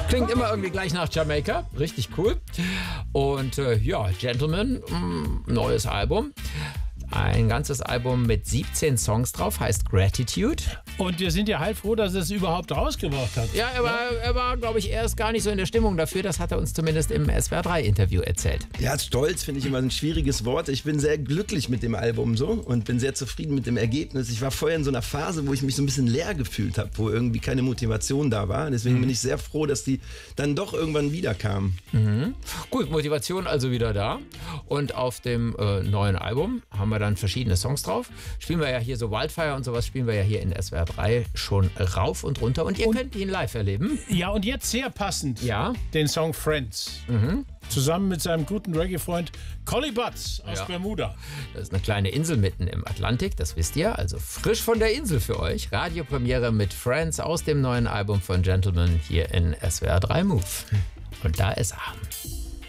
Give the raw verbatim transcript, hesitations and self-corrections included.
Klingt immer irgendwie gleich nach Jamaika. Richtig cool. Und äh, ja, Gentleman, mh, neues Album. Ein ganzes Album mit siebzehn Songs drauf, heißt Gratitude. Und wir sind ja heilfroh, dass er es überhaupt rausgebracht hat. Ja, er war, er war glaube ich, erst gar nicht so in der Stimmung dafür. Das hat er uns zumindest im S W R drei Interview erzählt. Ja, stolz finde ich immer ein schwieriges Wort. Ich bin sehr glücklich mit dem Album so und bin sehr zufrieden mit dem Ergebnis. Ich war vorher in so einer Phase, wo ich mich so ein bisschen leer gefühlt habe, wo irgendwie keine Motivation da war. Deswegen mhm. bin ich sehr froh, dass die dann doch irgendwann wieder kam. Mhm. Gut, Motivation also wieder da. Und auf dem äh, neuen Album haben wir dann verschiedene Songs drauf. Spielen wir ja hier so Wildfire und sowas, spielen wir ja hier in S W R drei schon rauf und runter. Und ihr und, könnt ihn live erleben. Ja, und jetzt sehr passend, ja. den Song Friends. Mhm. Zusammen mit seinem guten Reggae-Freund Collie Buddz aus ja. Bermuda. Das ist eine kleine Insel mitten im Atlantik, das wisst ihr. Also frisch von der Insel für euch. Radiopremiere mit Friends aus dem neuen Album von Gentleman hier in S W R drei Move. Und da ist er.